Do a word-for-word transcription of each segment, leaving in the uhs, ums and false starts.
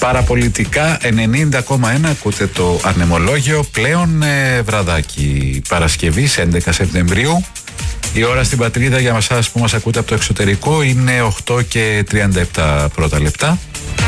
Παραπολιτικά ενενήντα κόμμα ένα ακούτε το ανεμολόγιο. Πλέον ε, βραδάκι Παρασκευής έντεκα Σεπτεμβρίου. Η ώρα στην πατρίδα για εσάς που μας ακούτε από το εξωτερικό είναι οκτώ και τριάντα επτά πρώτα λεπτά.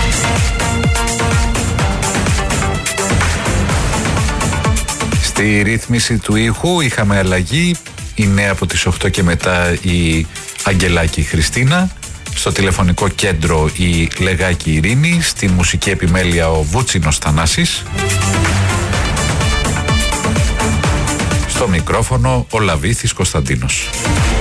Στη ρύθμιση του ήχου είχαμε αλλαγή. Είναι από τις οκτώ και μετά η Αγγελάκη Χριστίνα. Στο τηλεφωνικό κέντρο η Λεγάκη Ειρήνη. Στη μουσική επιμέλεια ο Βούτσινος Θανάσης. Στο μικρόφωνο ο Λαβήθης Κωνσταντίνος.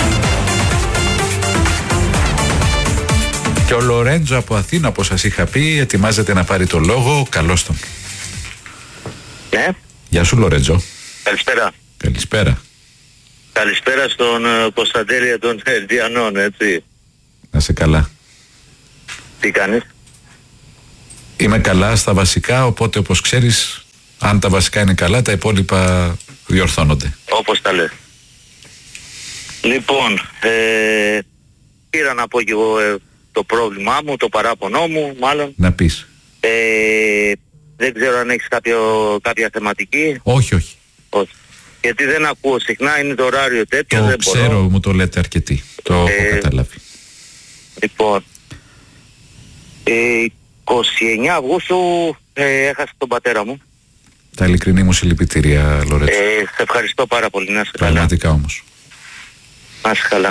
Και ο Λορέντζο από Αθήνα, όπως σας είχα πει, ετοιμάζεται να πάρει το λόγο. Καλώς τον. Ναι. Γεια σου Λορέντζο. Καλησπέρα. Καλησπέρα. Καλησπέρα στον uh, Κωνσταντέλια των Ελτιανών, έτσι. Να σε καλά. Τι κάνεις? Είμαι καλά στα βασικά, οπότε όπως ξέρεις, αν τα βασικά είναι καλά, τα υπόλοιπα διορθώνονται. Όπως τα λες. Λοιπόν, ε, πήρα να πω και εγώ ε, το πρόβλημά μου, το παράπονό μου, μάλλον. Να πεις. Ε, δεν ξέρω αν έχεις κάποιο, κάποια θεματική. Όχι, όχι. Όχι. Γιατί δεν ακούω συχνά, είναι το ωράριο τέτοιο, Το δεν ξέρω, μπορώ. μου το λέτε αρκετοί. Το ε, έχω καταλάβει. Λοιπόν, ε, είκοσι εννέα Αυγούστου ε, έχασα τον πατέρα μου. Τα ειλικρινή μου συλληπιτήρια, Λορέτζο. Ε, σε ευχαριστώ πάρα πολύ, να είσαι καλά. Πραγματικά όμως. Να είσαι καλά.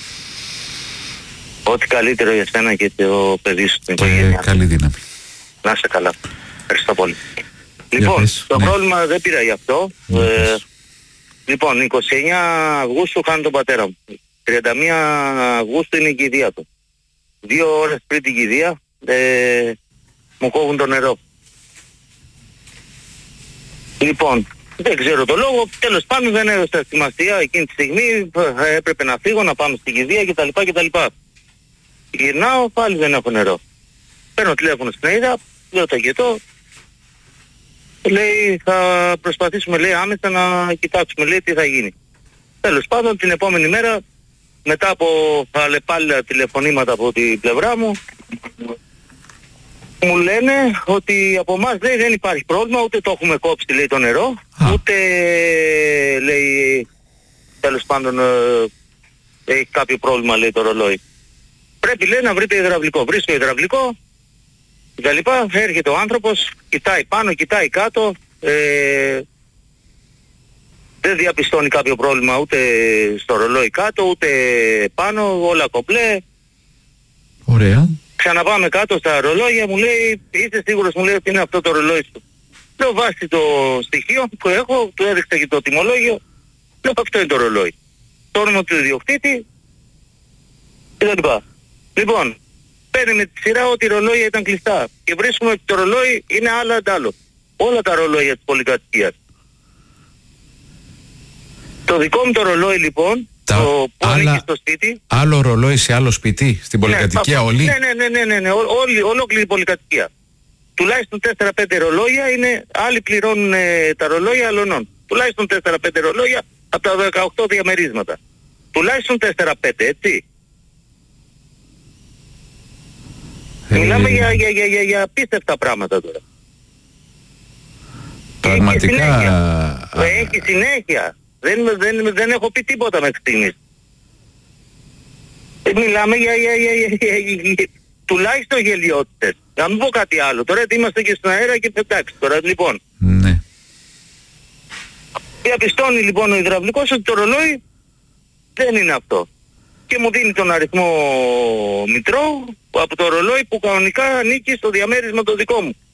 Ό,τι καλύτερο για σένα και το παιδί σου στην Και οικογένεια. καλή δύναμη. Να είσαι καλά. Ευχαριστώ πολύ. Λοιπόν, πες, το ναι. πρόβλημα δεν πήρα γι' αυτό. Για Ε, πες. λοιπόν, είκοσι εννέα Αυγούστου χάνω τον πατέρα μου. τριάντα μία Αυγούστου είναι η κηδεία του. Δύο ώρες πριν την κηδεία ε, μου κόβουν το νερό. Λοιπόν, δεν ξέρω το λόγο, τέλος πάντων δεν έδωσα σημασία εκείνη τη στιγμή, ε, έπρεπε να φύγω, να πάμε στην κηδεία κτλ. κτλ. Γυρνάω, πάλι δεν έχω νερό. Παίρνω τηλέφωνο στην ΑΕΔΑ, λέω το αγγετό, λέει θα προσπαθήσουμε λέει άμεσα να κοιτάξουμε λέει τι θα γίνει. Τέλος πάντων την επόμενη μέρα, μετά από αλλεπάλληλα τηλεφωνήματα από την πλευρά μου, μου λένε ότι από εμάς λέει δεν υπάρχει πρόβλημα, ούτε το έχουμε κόψει λέει το νερό, Α. ούτε λέει τέλος πάντων ε, έχει κάποιο πρόβλημα λέει το ρολόι. Πρέπει λέει να βρείτε υδραυλικό. Βρίσκω υδραυλικό, τα λοιπά, έρχεται ο άνθρωπος, κοιτάει πάνω, κοιτάει κάτω, ε, δεν διαπιστώνει κάποιο πρόβλημα ούτε στο ρολόι κάτω, ούτε πάνω, όλα κομπλέ. Ωραία. Ξαναπάμε κάτω στα ρολόγια, μου λέει, είσαι σίγουρος, μου λέει ότι είναι αυτό το ρολόι σου. Λέω βάσει το στοιχείο που έχω, του έδειξα και το τιμολόγιο, λέω αυτό είναι το ρολόι. Το όνομα του ιδιοκτήτη και τα λοιπά. Λοιπόν, παίρνει με τη σειρά ότι οι ρολόγια ήταν κλειστά και βρίσκουμε ότι το ρολόι είναι άλλο αντάλλο. Όλα τα ρολόγια της πολυκατοικίας. Το δικό μου το ρολόι λοιπόν, Τα το που άλλα- ανήκει στο σπίτι. Άλλο ρολόι σε άλλο σπίτι, στην πολυκατοικία ναι, όλη. Ναι, ναι, ναι, ναι, ναι, ναι, ό- όλη, ολόκληρη η πολυκατοικία. Τουλάχιστον τέσσερα πέντε ρολόγια είναι, άλλοι πληρώνουν ε, τα ρολόγια αλλωνών. Τουλάχιστον τέσσερα πέντε ρολόγια από τα δεκαοκτώ διαμερίσματα. Τουλάχιστον τέσσερα πέντε, έτσι. Ε, Μιλάμε για, για, για, για, για απίστευτα πράγματα τώρα. Πραγματικά. Έχει συνέχεια. α, Έχει συνέχεια. Δεν, δεν, δεν έχω πει τίποτα μέχρι στιγμής. Ε, Μιλάμε για, για, για, για, για, για, για τουλάχιστον γελιότητες. Να μην πω κάτι άλλο. Τώρα είμαστε και στον αέρα και εντάξει τώρα λοιπόν. Ναι. Διαπιστώνει λοιπόν ο υδραυλικός ότι το ρολόι δεν είναι αυτό. Και μου δίνει τον αριθμό μητρό από το ρολόι που κανονικά ανήκει στο διαμέρισμα το δικό μου.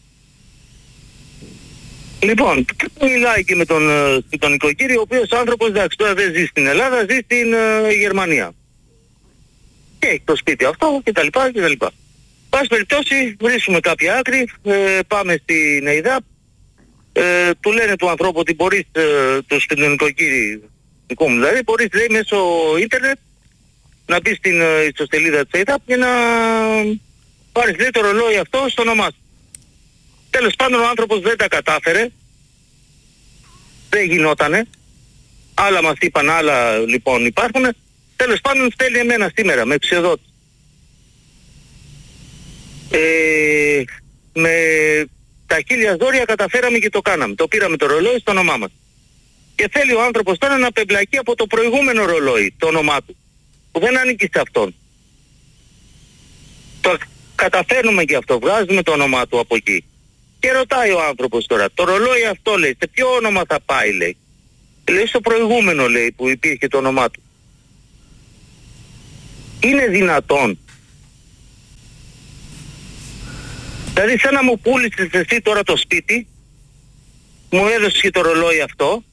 Λοιπόν, μιλάει και με τον ε, τον οικοκύριο, ο οποίος άνθρωπος εντάξει τώρα δεν ζει στην Ελλάδα, ζει στην ε, Γερμανία. Και έχει το σπίτι αυτό και τα λοιπά και τα λοιπά. Πάση περιπτώσει βρίσκουμε κάποια άκρη, ε, πάμε στην ΕΙΔΑΠ, ε, του λένε του ανθρώπου ότι μπορείς, ε, του στον οικοκύριο δικό μου δηλαδή, μπορείς λέει μέσω ίντερνετ να μπεις στην ε, ιστοσελίδα της ΕΙΔΑΠ και να πάρεις λέει το ρολόι αυτό στο όνομά σου. Τέλος πάντων ο άνθρωπος δεν τα κατάφερε, δεν γινότανε, άλλα μας είπαν, άλλα λοιπόν υπάρχουν, τέλος πάντων στέλνει εμένα σήμερα με εξουσιοδότηση. Ε, με τα χίλια δόρια καταφέραμε και το κάναμε. Το πήραμε το ρολόι στο όνομά μας. Και θέλει ο άνθρωπος τώρα να πεμπλακεί από το προηγούμενο ρολόι, το όνομά του, που δεν ανήκει σε αυτόν. Το καταφέρνουμε και αυτό, βγάζουμε το όνομά του από εκεί. Και ρωτάει ο άνθρωπος τώρα, το ρολόι αυτό, λέει, σε ποιο όνομα θα πάει, λέει. Λέει στο προηγούμενο, λέει, που υπήρχε το όνομά του. Είναι δυνατόν? Δηλαδή σαν να μου πούλησες εσύ τώρα το σπίτι, μου έδωσες και το ρολόι αυτό,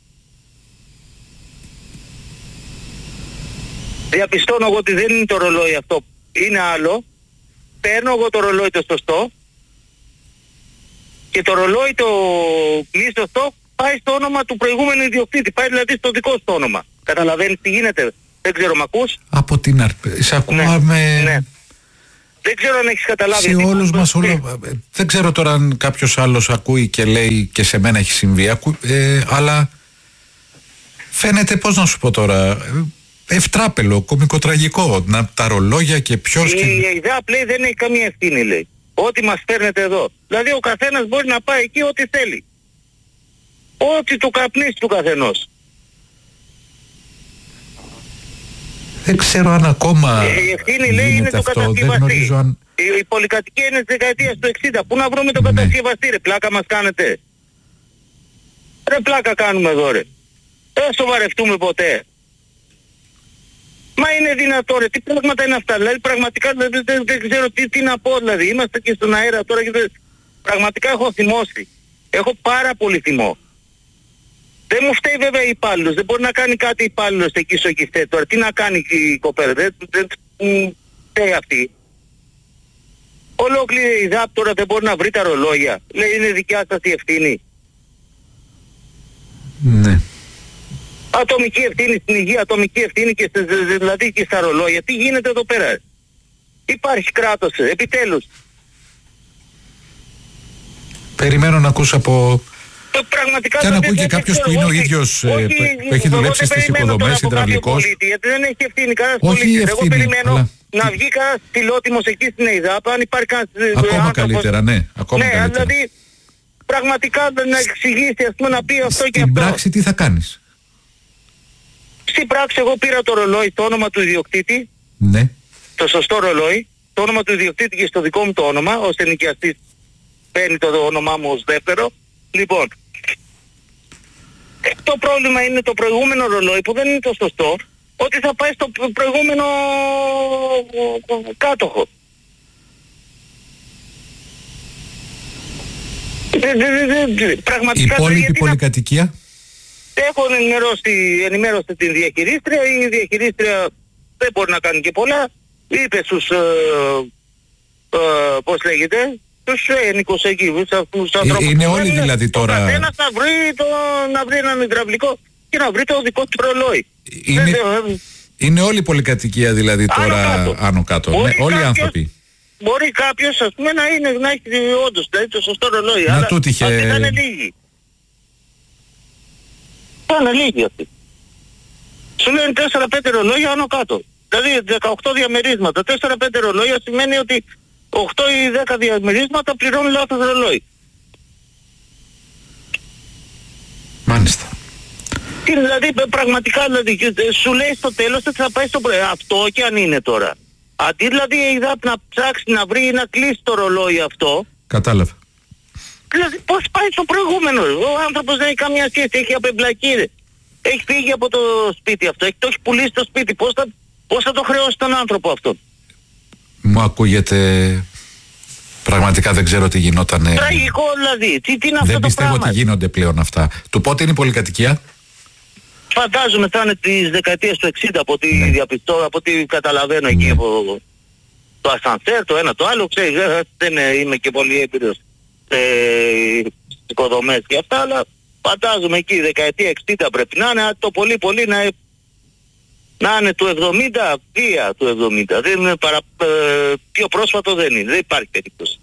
διαπιστώνω εγώ ότι δεν είναι το ρολόι αυτό, είναι άλλο, παίρνω εγώ το ρολόι το σωστό και το ρολόι το μη σωστό πάει στο όνομα του προηγούμενου ιδιοκτήτη, πάει δηλαδή στο δικό σου όνομα. Καταλαβαίνεις τι γίνεται? Δεν ξέρω, μ' ακούς? Από την αρπή, σε ακούω ναι, με... ναι. Δεν ξέρω αν έχεις καταλάβει. Σε όλους μας, όλο... δεν ξέρω τώρα αν κάποιος άλλος ακούει και λέει και σε μένα έχει συμβεί, ακού... ε, αλλά φαίνεται, πώς να σου πω τώρα, ευτράπελο, κωμικοτραγικό, να, τα ρολόγια και ποιος... Η και... ΕΙΔΑΠ λέει δεν έχει καμία ευθύνη, λέει. Ό,τι μας φέρνετε εδώ. Δηλαδή ο καθένας μπορεί να πάει εκεί ό,τι θέλει. Ό,τι του καπνίσει του καθενός. Δεν ξέρω αν ακόμα η ευθύνη λέει είναι το κατασκευαστή. Αν... Η, η πολυκατοικία είναι της δεκαετίας του εξήντα. Πού να βρούμε τον ναι. κατασκευαστή, ρε? Πλάκα μας κάνετε? Ρε πλάκα κάνουμε εδώ, ρε. Δεν σοβαρευτούμε ποτέ. Μα είναι δυνατό, ρε? Τι πράγματα είναι αυτά? Δηλαδή πραγματικά δεν, δεν, δεν ξέρω τι, τι να πω, δηλαδή. Είμαστε και στον αέρα τώρα και δεν... Πραγματικά έχω θυμώσει. Έχω πάρα πολύ θυμό. Δεν μου φταίει βέβαια η υπάλληλος. Δεν μπορεί να κάνει κάτι υπάλληλος εκεί στο Κιστέ τώρα. Τι να κάνει η κοπέλα? Δεν, δεν φταίει αυτή. Ολόκληρη η ΔΑΠ τώρα δεν μπορεί να βρει τα ρολόγια. Λέει είναι δικιά σας η ευθύνη. Ναι. Ατομική ευθύνη στην υγεία, ατομική ευθύνη και στις, δηλαδή και στα ρολόγια. Τι γίνεται εδώ πέρα? Υπάρχει κράτος, επιτέλους. Περιμένω να ακούσω από... Πραγματικά και αν ακούει και κάποιος που είναι ο ίδιος, όχι, που έχει δουλέψει στις οικοδομές, υδραυλικός. Γιατί δεν έχει ευθύνη κανένας όχι πολίτης. ευθύνη, Εγώ περιμένω αλλά... να βγει κανένας φιλότιμος εκεί στην ΕΙΔΑΠ, αν υπάρχει κανένας ακόμα άνθρωπος... καλύτερα, ναι, ακόμα ναι, καλύτερα. δηλαδή πραγματικά να εξηγήσει, ας πούμε, να πει αυτό στην και αυτό. Στην πράξη τι θα κάνεις? Στην πράξη εγώ πήρα το ρολόι, το όνομα του ιδιοκτήτη, ναι. το σωστό ρολόι, το όνομα του ιδιοκτήτη και στο δικό μου το όνομα, ως ενοικιαστής παίρνει το όνομά μου ως δεύτερο. Λοιπόν, το πρόβλημα είναι το προηγούμενο ρολόι που δεν είναι το σωστό, ότι θα πάει στο προηγούμενο κάτοχο. Η υπόλοιπη πολυκατοικία? Έχω ενημερώσει, ενημέρωσε την διαχειρίστρια. Η διαχειρίστρια δεν μπορεί να κάνει και πολλά. Είπε στους, ε, ε, πώς λέγεται, τους ένοικους εκεί, στους ανθρώπους. Είναι όλοι δηλαδή τώρα... Ο καθένας να βρει, το, να βρει έναν υδραυλικό και να βρει το δικό του ρολόι. Είναι, δεν, είναι όλη η πολυκατοικία δηλαδή τώρα άνω κάτω. Άνω κάτω. Ναι, όλοι κάποιος, οι άνθρωποι. Μπορεί κάποιος, ας πούμε, να, είναι, να έχει όντως δηλαδή, το σωστό ρολόι. Να αλλά τούτοι είχε... αυτοί θα είναι λίγοι. Θα είναι λίγοι αυτοί. Σου λένε τέσσερα πέντε ρολόγια άνω κάτω. Δηλαδή δεκαοκτώ διαμερίσματα. τέσσερα πέντε ρολόγια σημαίνει ότι οκτώ ή δέκα διαμερίσματα πληρώνουν λάθος ρολόι. Μάλιστα. Τι δηλαδή πραγματικά δηλαδή σου λέει στο τέλος ότι θα πάει στο πρωί. Αυτό και αν είναι τώρα. Αντί δηλαδή η ΕΙΔΑΠ να ψάξει να βρει ή να κλείσει το ρολόι αυτό. Κατάλαβα. Δηλαδή πώς πάει στο προηγούμενο? Ο άνθρωπος δεν έχει καμία σχέση. Έχει απεμπλακεί. Έχει φύγει από το σπίτι αυτό. Έχει, το έχει πουλήσει το σπίτι. Πώς θα, πώς θα το χρεώσει τον άνθρωπο αυτό? Μου ακούγεται... Πραγματικά δεν ξέρω τι γινότανε. Τραγικό δηλαδή. Τι, τι είναι αυτό δεν το πιστεύω πράγμα? ότι γίνονται πλέον αυτά. Του πότε είναι η πολυκατοικία? Φαντάζομαι θα είναι τις δεκαετίες του εξήντα από ό,τι ναι. διαπιστώ, από ό,τι καταλαβαίνω ναι. εκεί από το ασανσέρ, το ένα το άλλο. Ξέρεις, δεν είμαι και πολύ έμπειρος σε οικοδομές και αυτά, αλλά φαντάζομαι εκεί η δεκαετία εξήντα πρέπει να είναι, το πολύ πολύ να, να είναι του εβδομήντα, βία του εβδομήντα. Δεν είναι παρα, ε, πιο πρόσφατο δεν είναι, δεν υπάρχει περίπτωση.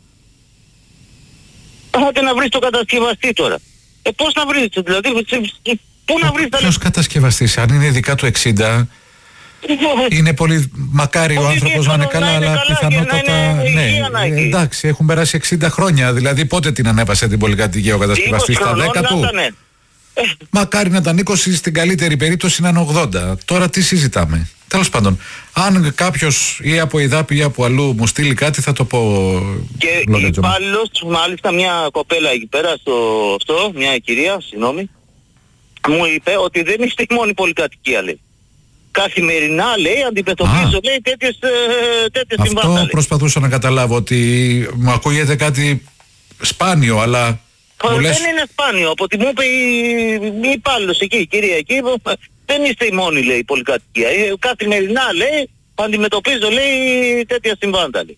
Πάτε να βρεις το κατασκευαστή τώρα. Ε, πώς να βρεις, δηλαδή, πού να βρεις τα... Ποιος κατασκευαστής, αν είναι ειδικά του εξήντα... Είναι πολύ μακάρι ο άνθρωπος να είναι καλά, αλλά καλά, πιθανότατα. Ναι, ναι, εντάξει, έχουν περάσει εξήντα χρόνια. Δηλαδή, πότε την ανέβασε την πολυκατοικία ο κατασκευαστής, στα δέκα του. Μακάρι να ήταν είκοσι, στην καλύτερη περίπτωση να είναι ογδόντα. Τώρα τι συζητάμε. Τέλος πάντων, αν κάποιος ή από ΕΙΔΑΠ ή από αλλού μου στείλει κάτι, θα το πω. Και υπάλληλος, μάλιστα μια κοπέλα εκεί πέρα στο αυτό, μια κυρία, συγγνώμη, μου είπε ότι δεν είστε η μόνη πολυκατοικία, λέει. Καθημερινά, λέει, αντιμετωπίζω, λέει, τέτοιες, τέτοιες συμβάντα. Αυτό προσπαθούσα να καταλάβω, ότι μου ακούγεται κάτι σπάνιο, αλλά... Δεν λες... είναι σπάνιο, από ό,τι μου είπε η υπάλληλος εκεί, η κυρία εκεί, δεν είστε η μόνη, λέει, η πολυκατοικία. Καθημερινά, λέει, αντιμετωπίζω, λέει, τέτοια συμβάντα, λέει.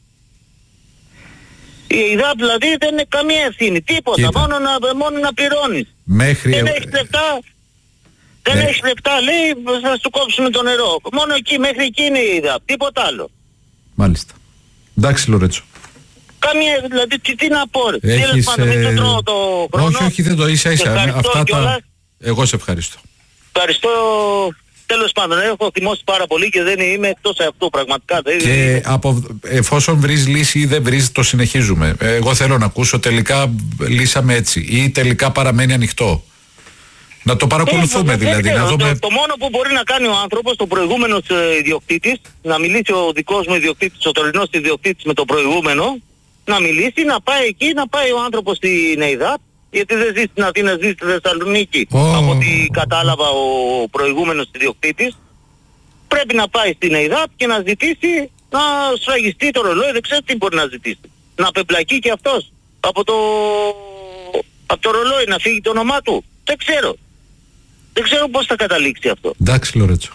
Η ΕΙΔΑΠ δηλαδή δεν είναι καμία ευθύνη, τίποτα, μόνο να, μόνο να πληρώνεις. Μέχρι... Δεν έχεις λεφτά, δεν ναι. έχεις λεφτά, λέει, θα σου κόψουμε το νερό. Μόνο εκεί, μέχρι εκεί είναι η ΕΙΔΑΠ, τίποτα άλλο. Μάλιστα. Εντάξει, Λορέτσο. Καμία, δηλαδή, τι, τι να πω, ρε. Έχεις, πάντων, ε... μην το το χρόνο. Όχι, όχι, δεν το ίσα ίσα. Αυτά τα... Εγώ σε ευχαριστώ. Ευχαριστώ. Τέλος πάντων, έχω θυμώσει πάρα πολύ και δεν είμαι εκτός αυτού πραγματικά. Και από, εφόσον βρεις λύση ή δεν βρεις, το συνεχίζουμε. Εγώ θέλω να ακούσω τελικά λύσαμε έτσι ή τελικά παραμένει ανοιχτό. Να το παρακολουθούμε ε, δηλαδή. Να δούμε... το, το μόνο που μπορεί να κάνει ο άνθρωπος, το προηγούμενος ε, ιδιοκτήτης, να μιλήσει ο δικός μου ιδιοκτήτης, ο τωρινός ιδιοκτήτης με το προηγούμενο, να μιλήσει, να πάει εκεί, να πάει ο άνθρωπος στην ΕΙΔΑΠ, γιατί δεν ζει στην Αθήνα, ζει στη Θεσσαλονίκη, oh. από ό,τι κατάλαβα ο προηγούμενος ιδιοκτήτης. Πρέπει να πάει στην ΕΙΔΑΠ και να ζητήσει να σφραγιστεί το ρολόι, δεν ξέρω τι μπορεί να ζητήσει. Να πεπλακεί και αυτός από το, από το ρολόι, να φύγει το όνομά του. Δεν ξέρω. Δεν ξέρω πώς θα καταλήξει αυτό. Εντάξει, Λορέτσο.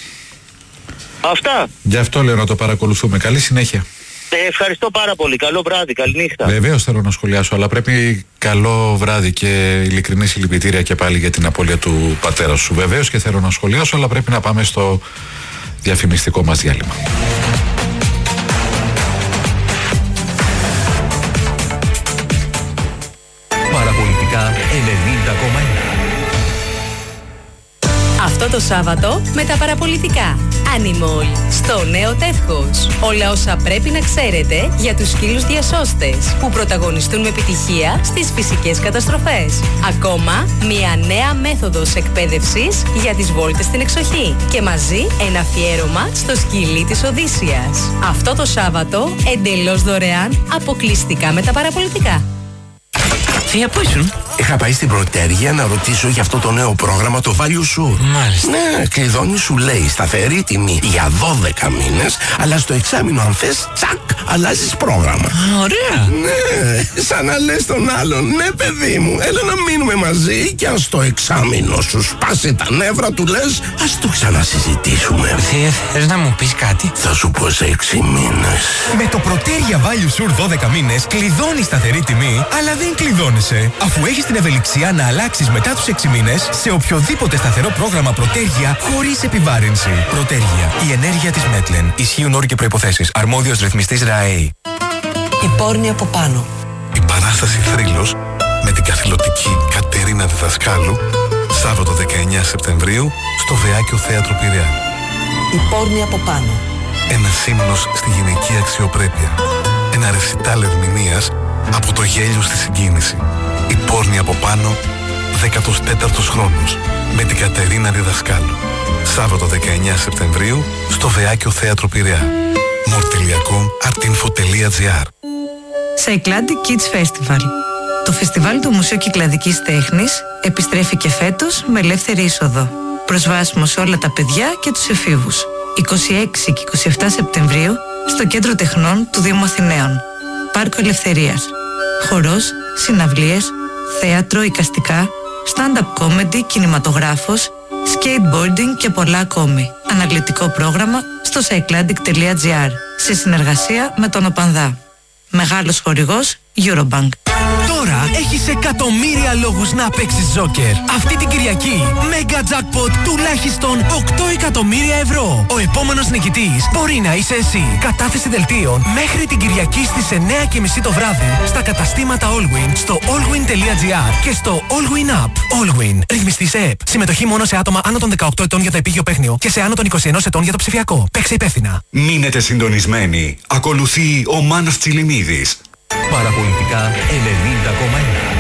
Αυτά. Γι' αυτό λέω να το παρακολουθούμε. Καλή συνέχεια. Ε, ευχαριστώ πάρα πολύ. Καλό βράδυ, καλή νύχτα. Βεβαίως θέλω να σχολιάσω, αλλά πρέπει καλό βράδυ και ειλικρινή συλληπιτήρια και πάλι για την απώλεια του πατέρα σου. Βεβαίως και θέλω να σχολιάσω, αλλά πρέπει να πάμε στο διαφημιστικό μας διάλειμμα. Παραπολιτικά ενενήντα κόμμα ένα. Αυτό το Σάββατο με τα παραπολιτικά. Animal, στο νέο Τεύχος. Όλα όσα πρέπει να ξέρετε για τους σκύλους διασώστες που πρωταγωνιστούν με επιτυχία στις φυσικές καταστροφές. Ακόμα, μια νέα μέθοδος εκπαίδευσης για τις βόλτες στην εξοχή. Και μαζί ένα αφιέρωμα στο σκυλί της Οδύσσιας. Αυτό το Σάββατο εντελώς δωρεάν, αποκλειστικά με τα παραπολιτικά. Θεία, πού ήσουν? Είχα πάει στην Πρωτέργεια να ρωτήσω για αυτό το νέο πρόγραμμα, το Value Sur. Μάλιστα. Ναι, κλειδώνει, σου λέει σταθερή τιμή για δώδεκα μήνες, αλλά στο εξάμηνο αν θες, τσακ, αλλάζεις πρόγραμμα. Α, ωραία. Ναι, σαν να λες τον άλλον, ναι παιδί μου, έλα να μείνουμε μαζί και αν στο εξάμηνο σου σπάσει τα νεύρα του λες, ας το ξανασυζητήσουμε. Θεία, θες να μου πεις κάτι? Θα σου πω σε έξι μήνες. Με το Πρωτέργεια Value Sur δώδεκα μήνες κλειδώνεις σταθερή τιμή, αλλά δεν κλειδώνεσαι, αφού έχεις την ευελιξία να αλλάξεις μετά τους έξι μήνες σε οποιοδήποτε σταθερό πρόγραμμα Πρωτέργεια χωρίς επιβάρυνση. Πρωτέργεια. Η ενέργεια της Μέτλεν. Ισχύουν όροι και προϋποθέσεις. Αρμόδιος ρυθμιστής ΡΑΕΗ. Η πόρνη από πάνω. Η παράσταση Θρύλος με την καθηλωτική Κατερίνα Διδασκάλου, Σάββατο δεκαεννέα Σεπτεμβρίου στο Βεάκιο Θέατρο Πειραιά. Η πόρνη από πάνω. Ένας ύμνος στη γυναική αξιοπρέπεια. Ένα ρεσιτάλ ερμηνείας από το γέλιο στη συγκίνηση. Η πόρνη από πάνω, δέκατος τέταρτος χρόνος, με την Κατερίνα Διδασκάλου. Σάββατο δεκαεννέα Σεπτεμβρίου στο Βεάκιο Θέατρο Πειραιά. Μορτιλιακό artinfo τελεία gr. Cycladic Kids Festival. Το φεστιβάλ του Μουσείου Κυκλαδικής Τέχνης επιστρέφει και φέτος με ελεύθερη είσοδο. Προσβάσιμο σε όλα τα παιδιά και τους εφήβους. είκοσι έξι και είκοσι επτά Σεπτεμβρίου στο Κέντρο Τεχνών του Δήμου Αθηναίων. Πάρκο Ελευθερίας. Χορός, συναυλίες, θέατρο, εικαστικά, stand-up comedy, κινηματογράφος, skateboarding και πολλά ακόμη. Αναλυτικό πρόγραμμα στο cycladic τελεία gr σε συνεργασία με τον Οπανδά. Μεγάλος χορηγός Eurobank. Τώρα Τώρα έχεις εκατομμύρια λόγους να παίξεις τζόκερ. Αυτή την Κυριακή, Mega Jackpot τουλάχιστον οκτώ εκατομμύρια ευρώ. Ο επόμενος νικητής μπορεί να είσαι εσύ. Κατάθεση δελτίων μέχρι την Κυριακή στις εννιά και μισή το βράδυ στα καταστήματα Allwin, στο allwin.gr και στο Allwin App. Allwin. Ρυθμιστής ΕΕΠ. Συμμετοχή μόνο σε άτομα άνω των δεκαοκτώ ετών για το επίγειο παίχνιο και σε άνω των είκοσι ένα ετών για το ψηφιακό. Παίξε υπεύθυνα. Μείνετε συντονισμένοι. Ακολουθεί ο Μάνος Τσιλιμίδης. Παραπολιτικά ενενήντα κόμμα ένα.